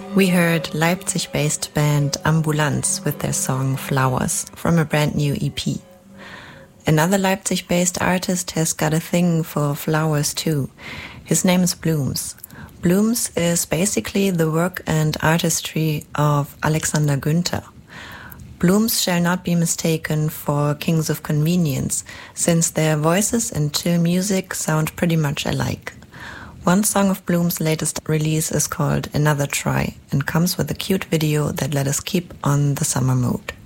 We heard Leipzig-based band Ambulanz with their song Flowers from a brand new EP. Another Leipzig-based artist has got a thing for flowers too. His name is Blooms. Blooms is basically the work and artistry of Alexander Günther. Blooms shall not be mistaken for Kings of Convenience, since their voices and chill music sound pretty much alike. One song of Bloom's latest release is called Another Try and comes with a cute video that let us keep on the summer mood.